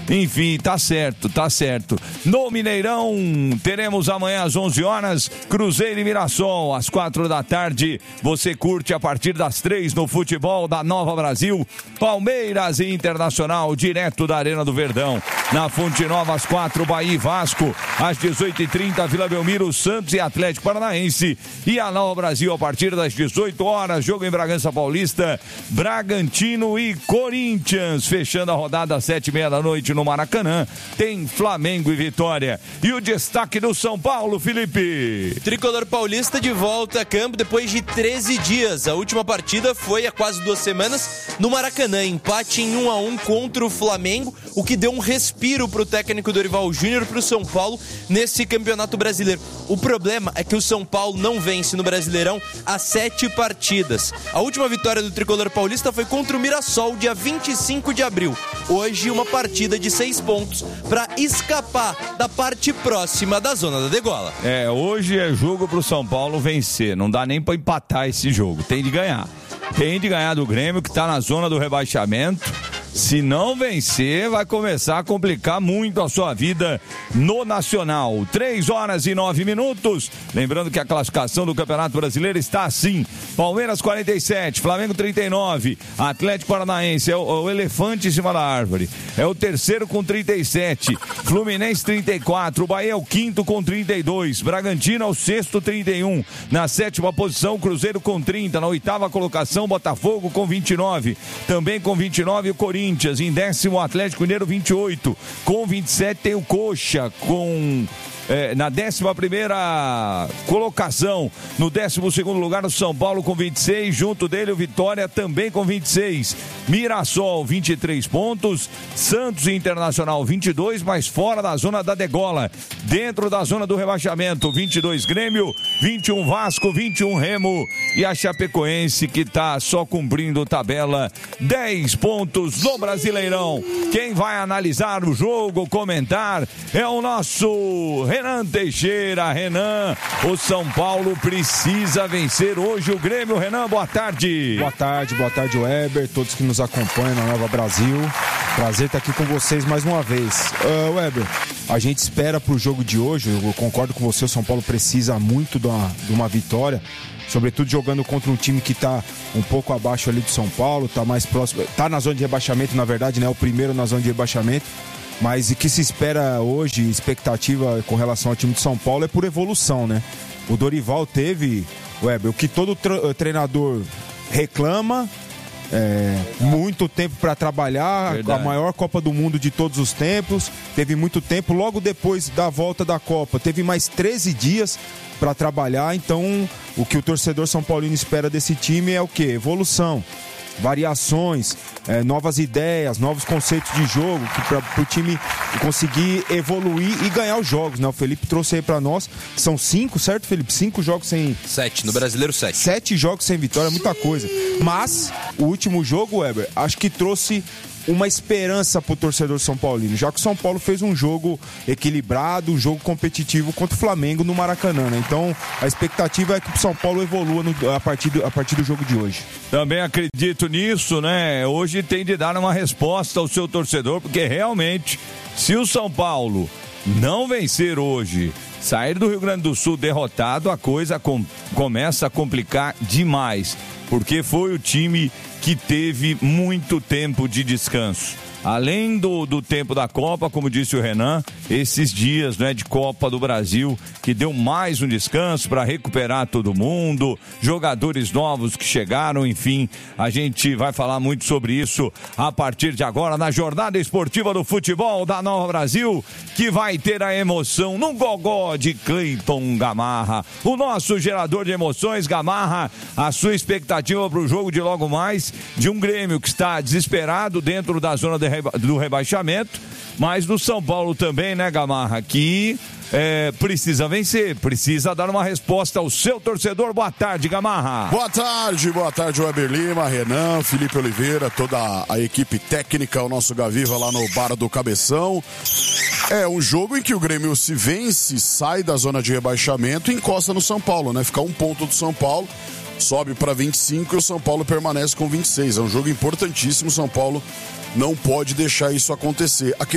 Enfim, tá certo. No Mineirão, teremos amanhã às 11 horas, Cruzeiro e Mirassol. Às 4 da tarde, você curte a partir das 3 no futebol da Nova Brasil, Palmeiras e Internacional, direto da Arena do Verdão. Na Fonte Nova, às 4, Bahia e Vasco. Às 18h30, Vila Belmiro, Santos e Atlético Paranaense. E a Nova Brasil, a partir das 18 horas, jogo em Bragança Paulista, Bragantino e Corinthians. Fechando a rodada às 7h30 da noite no Maracanã, tem Flamengo e Vitória. E o destaque do São Paulo, Felipe. Tricolor paulista de volta a campo depois de 13 dias. A última partida foi há quase 2 semanas no Maracanã. Empate em 1-1 contra o Flamengo, o que deu um respiro para o técnico Dorival Júnior, para o São Paulo, nesse campeonato brasileiro. O problema é que o São Paulo não vence no Brasileirão há 7 partidas. A última vitória do Tricolor paulista foi contra o Mirassol, dia 25 de abril. Hoje, uma partida de 6 pontos para escapar da parte próxima da zona da degola. Hoje é jogo pro São Paulo vencer. Não dá nem para empatar esse jogo. Tem de ganhar. Tem de ganhar do Grêmio, que tá na zona do rebaixamento. Se não vencer, vai começar a complicar muito a sua vida no Nacional. 3h09. Lembrando que a classificação do Campeonato Brasileiro está assim: Palmeiras 47, Flamengo 39, Atlético Paranaense é o elefante em cima da árvore, é o terceiro com 37, Fluminense 34, o Bahia é o quinto com 32, Bragantino é o sexto 31, na 7ª posição Cruzeiro com 30, na 8ª colocação Botafogo com 29, também com 29 o Corinthians, em 10º o Atlético Mineiro 28, com 27 tem o Coxa, na 11ª colocação. No 12º lugar o São Paulo com 26, junto dele o Vitória também com 26, Mirassol 23 pontos, Santos e Internacional 22, mas fora da zona da degola, dentro da zona do rebaixamento, 22 Grêmio, 21 Vasco, 21 Remo e a Chapecoense, que tá só cumprindo tabela, 10 pontos no Brasileirão. Quem vai analisar o jogo, comentar, é o nosso Renan Teixeira. Renan, o São Paulo precisa vencer hoje o Grêmio. Renan, boa tarde. Boa tarde, Weber, todos que nos acompanham na Nova Brasil. Prazer estar aqui com vocês mais uma vez. Weber, a gente espera pro jogo de hoje, eu concordo com você, o São Paulo precisa muito de uma vitória, sobretudo jogando contra um time que está um pouco abaixo ali do São Paulo, está mais próximo, está na zona de rebaixamento, na verdade, né? O primeiro na zona de rebaixamento. Mas o que se espera hoje, expectativa com relação ao time de São Paulo é por evolução, né? O Dorival teve, Weber, o que todo treinador reclama, muito tempo para trabalhar, verdade. A maior Copa do Mundo de todos os tempos, teve muito tempo, logo depois da volta da Copa, teve mais 13 dias para trabalhar, então o que o torcedor São Paulino espera desse time é o quê? Evolução, variações, novas ideias, novos conceitos de jogo, para o time conseguir evoluir e ganhar os jogos, né? O Felipe trouxe aí para nós, são 5, certo, Felipe? 5 jogos sem... 7, no Brasileiro 7. 7 jogos sem vitória, muita coisa. Mas o último jogo, Weber, acho que trouxe uma esperança pro torcedor São Paulino, já que o São Paulo fez um jogo equilibrado, um jogo competitivo contra o Flamengo no Maracanã, né? Então a expectativa é que o São Paulo evolua a partir do jogo de hoje. Também acredito nisso, né? Hoje tem de dar uma resposta ao seu torcedor, porque realmente, se o São Paulo não vencer hoje, sair do Rio Grande do Sul derrotado, a coisa começa a complicar demais, porque foi o time que teve muito tempo de descanso. Além do tempo da Copa, como disse o Renan, esses dias, né, de Copa do Brasil, que deu mais um descanso para recuperar todo mundo, jogadores novos que chegaram, enfim, a gente vai falar muito sobre isso a partir de agora na jornada esportiva do futebol da Nova Brasil, que vai ter a emoção no gogó de Cleiton Gamarra, o nosso gerador de emoções. Gamarra, a sua expectativa para o jogo de logo mais, de um Grêmio que está desesperado dentro da zona do rebaixamento, mas do São Paulo também, né, Gamarra, que precisa vencer, precisa dar uma resposta ao seu torcedor. Boa tarde, Gamarra. Boa tarde, Weber Lima, Renan, Felipe Oliveira, toda a equipe técnica, o nosso Gaviva lá no Bar do Cabeção. É um jogo em que o Grêmio se vence, sai da zona de rebaixamento e encosta no São Paulo, né? Fica 1 ponto do São Paulo, sobe para 25 e o São Paulo permanece com 26. É um jogo importantíssimo, o São Paulo não pode deixar isso acontecer.